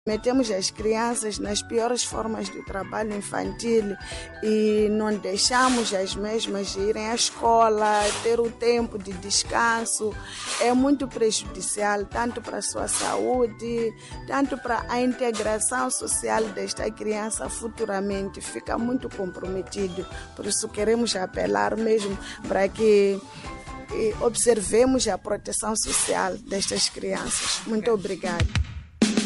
Metemos as crianças nas piores formas do trabalho infantil e não deixamos as mesmas irem à escola, ter o tempo de descanso. É muito prejudicial, tanto para a sua saúde, tanto para a integração social desta criança futuramente. Fica muito comprometido. Por isso queremos apelar mesmo para que observemos a proteção social destas crianças. Muito obrigada.